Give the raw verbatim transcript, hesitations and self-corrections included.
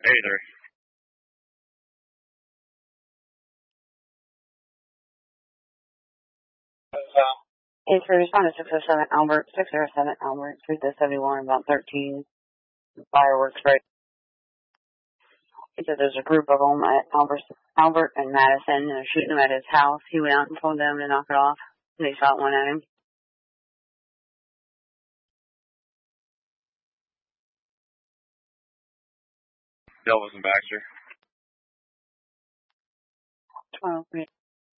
Hey there. Hey, for responded six oh seven Albert, six oh seven Albert, three seventy-one, about thirteen fireworks, right? He said there's a group of them at Albert, Albert and Madison, and they're shooting them at his house. He went out and told them to knock it off. They shot one at him. Delvis and Baxter. twelve,